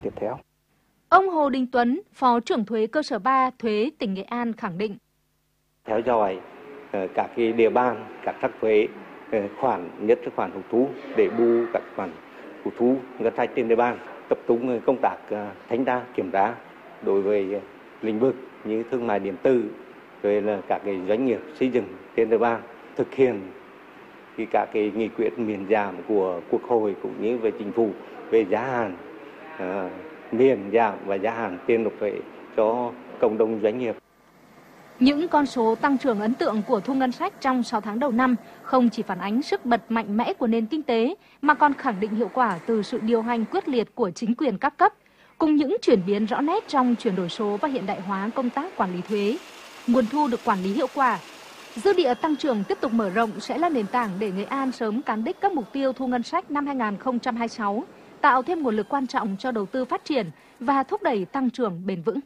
tiếp theo. Ông Hồ Đình Tuấn, Phó trưởng thuế cơ sở 3 thuế tỉnh Nghệ An khẳng định. Theo dõi các cái địa bàn, các sắc thuế khoản, nhất là khoản hụt thu để bù các khoản hụt thu ngân sách trên địa bàn, tập trung công tác thanh tra kiểm tra đối với lĩnh vực như thương mại điện tử, rồi là các cái doanh nghiệp xây dựng trên địa bàn, thực hiện các cái nghị quyết miễn giảm của Quốc hội cũng như về chính phủ về giá hạn miễn giảm và giá hạn tiền nộp thuế cho cộng đồng doanh nghiệp. Những con số tăng trưởng ấn tượng của thu ngân sách trong 6 tháng đầu năm không chỉ phản ánh sức bật mạnh mẽ của nền kinh tế, mà còn khẳng định hiệu quả từ sự điều hành quyết liệt của chính quyền các cấp, cùng những chuyển biến rõ nét trong chuyển đổi số và hiện đại hóa công tác quản lý thuế. Nguồn thu được quản lý hiệu quả. Dư địa tăng trưởng tiếp tục mở rộng sẽ là nền tảng để Nghệ An sớm cán đích các mục tiêu thu ngân sách năm 2026, tạo thêm nguồn lực quan trọng cho đầu tư phát triển và thúc đẩy tăng trưởng bền vững.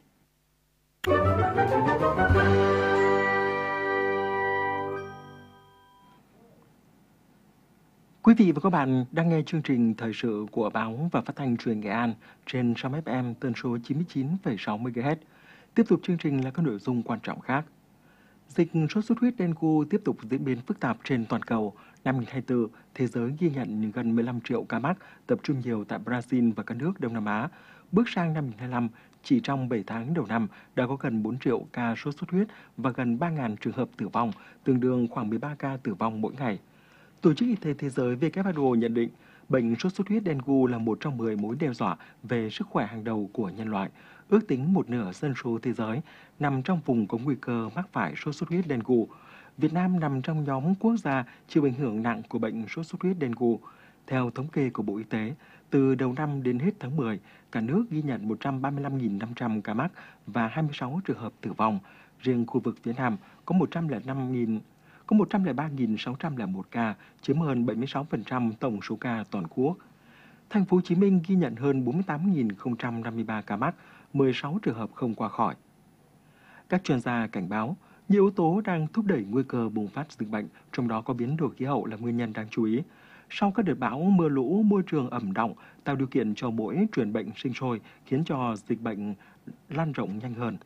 Quý vị và các bạn đang nghe chương trình thời sự của Báo và Phát thanh Truyền Nghệ An trên sóng FM tần số 99,6 MHz. Tiếp tục chương trình là các nội dung quan trọng khác. Dịch sốt xuất huyết dengue tiếp tục diễn biến phức tạp trên toàn cầu. Năm 2024, thế giới ghi nhận gần 15 triệu ca mắc, tập trung nhiều tại Brazil và các nước Đông Nam Á. Bước sang năm 2025, chỉ trong 7 tháng đầu năm đã có gần 4 triệu ca sốt xuất huyết và gần 3.000 trường hợp tử vong, tương đương khoảng 13 ca tử vong mỗi ngày. Tổ chức Y tế Thế giới WHO nhận định bệnh sốt xuất huyết dengue là một trong 10 mối đe dọa về sức khỏe hàng đầu của nhân loại. Ước tính một nửa dân số thế giới nằm trong vùng có nguy cơ mắc phải sốt xuất huyết dengue. Việt Nam nằm trong nhóm quốc gia chịu ảnh hưởng nặng của bệnh sốt xuất huyết dengue. Theo thống kê của Bộ Y tế, từ đầu năm đến hết tháng 10, cả nước ghi nhận 135.500 ca mắc và 26 trường hợp tử vong. Riêng khu vực phía Nam có 103.601 ca, chiếm hơn 76% tổng số ca toàn quốc. Thành phố Hồ Chí Minh ghi nhận hơn 48.053 ca mắc, 16 trường hợp không qua khỏi. Các chuyên gia cảnh báo, nhiều yếu tố đang thúc đẩy nguy cơ bùng phát dịch bệnh, trong đó có biến đổi khí hậu là nguyên nhân đáng chú ý. Sau các đợt bão, mưa lũ, môi trường ẩm đọng tạo điều kiện cho muỗi truyền bệnh sinh sôi, khiến cho dịch bệnh lan rộng nhanh hơn.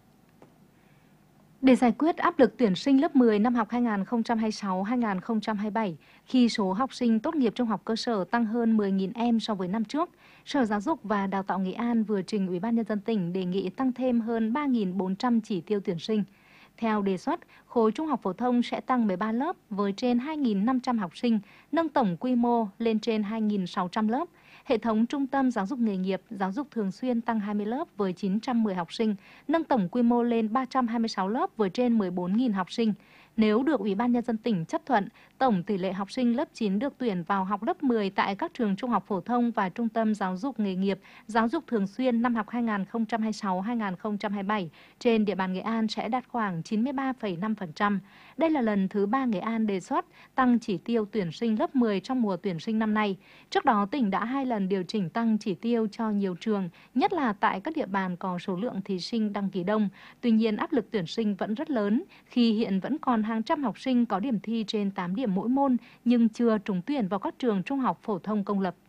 Để giải quyết áp lực tuyển sinh lớp 10 năm học 2026-2027, khi số học sinh tốt nghiệp trung học cơ sở tăng hơn 10.000 em so với năm trước, Sở Giáo dục và Đào tạo Nghệ An vừa trình Ủy ban Nhân dân tỉnh đề nghị tăng thêm hơn 3.400 chỉ tiêu tuyển sinh. Theo đề xuất, khối trung học phổ thông sẽ tăng 13 lớp với trên 2.500 học sinh, nâng tổng quy mô lên trên 2.600 lớp. Hệ thống trung tâm giáo dục nghề nghiệp, giáo dục thường xuyên tăng 20 lớp với 910 học sinh, nâng tổng quy mô lên 326 lớp với trên 14.000 học sinh. Nếu được Ủy ban Nhân dân tỉnh chấp thuận, tổng tỷ lệ học sinh lớp 9 được tuyển vào học lớp 10 tại các trường trung học phổ thông và trung tâm giáo dục nghề nghiệp, giáo dục thường xuyên năm học 2026-2027 trên địa bàn Nghệ An sẽ đạt khoảng 93,5%. Đây là lần thứ 3 Nghệ An đề xuất tăng chỉ tiêu tuyển sinh lớp 10 trong mùa tuyển sinh năm nay. Trước đó, tỉnh đã 2 lần điều chỉnh tăng chỉ tiêu cho nhiều trường, nhất là tại các địa bàn có số lượng thí sinh đăng ký đông. Tuy nhiên, áp lực tuyển sinh vẫn rất lớn khi hiện vẫn còn hàng trăm học sinh có điểm thi trên 8 điểm mỗi môn nhưng chưa trúng tuyển vào các trường trung học phổ thông công lập.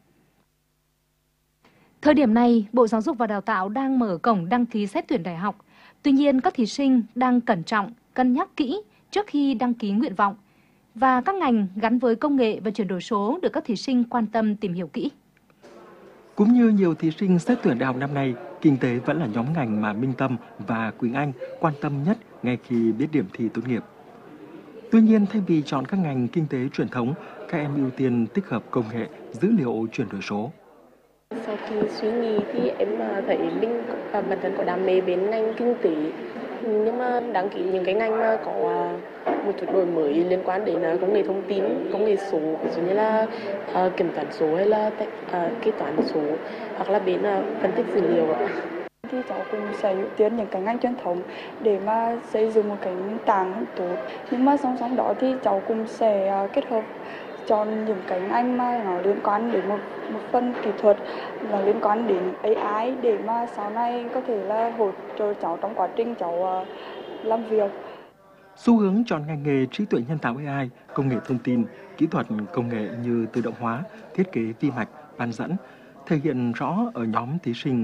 Thời điểm này, Bộ Giáo dục và Đào tạo đang mở cổng đăng ký xét tuyển đại học. Tuy nhiên, các thí sinh đang cẩn trọng, cân nhắc kỹ trước khi đăng ký nguyện vọng. Và các ngành gắn với công nghệ và chuyển đổi số được các thí sinh quan tâm tìm hiểu kỹ. Cũng như nhiều thí sinh xét tuyển đại học năm nay, kinh tế vẫn là nhóm ngành mà Minh Tâm và Quỳnh Anh quan tâm nhất ngay khi biết điểm thi tốt nghiệp. Tuy nhiên, thay vì chọn các ngành kinh tế truyền thống, các em ưu tiên tích hợp công nghệ, dữ liệu chuyển đổi số. Sau khi suy nghĩ thì em thấy mình bản thân có đam mê bên ngành kinh tế, nhưng mà đăng ký những cái ngành mà có một chút đổi mới liên quan đến công nghệ thông tin, công nghệ số, ví dụ như là kiểm toán số hay là kế toán số, hoặc là bên phân tích dữ liệu. Thì cháu cũng sẽ ưu tiên những cái ngành truyền thống để mà xây dựng một cái nền tảng tốt, nhưng mà song song đó thì cháu cũng sẽ kết hợp chọn những cái ngành mà nó liên quan đến một phần kỹ thuật, là liên quan đến AI để mà sau này có thể là hỗ trợ cháu trong quá trình cháu làm việc. Xu hướng chọn ngành nghề trí tuệ nhân tạo AI, công nghệ thông tin, kỹ thuật công nghệ như tự động hóa, thiết kế vi mạch, bán dẫn thể hiện rõ ở nhóm thí sinh